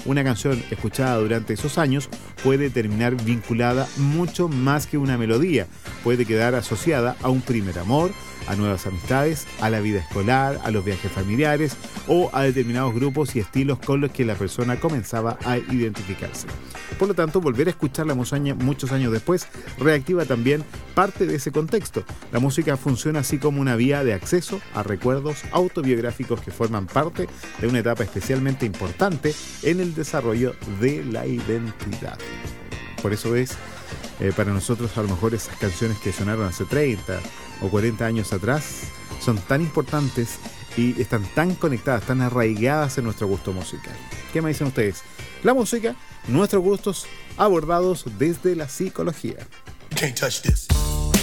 una canción escuchada durante esos años puede terminar vinculada mucho más que una melodía. Puede quedar asociada a un primer amor, a nuevas amistades, a la vida escolar, a los viajes familiares o a determinados grupos y estilos con los que la persona comenzaba a identificarse. Por lo tanto, volver a escucharla muchos años después reactiva también parte de ese contexto. La música funciona así como una vía de acceso a recuerdos autobiográficos que forman parte de una etapa especialmente importante en el desarrollo de la identidad. Por eso es para nosotros a lo mejor esas canciones que sonaron hace 30 o 40 años atrás son tan importantes y están tan conectadas, tan arraigadas en nuestro gusto musical. ¿Qué me dicen ustedes? La música, nuestros gustos abordados desde la psicología. You can't touch this.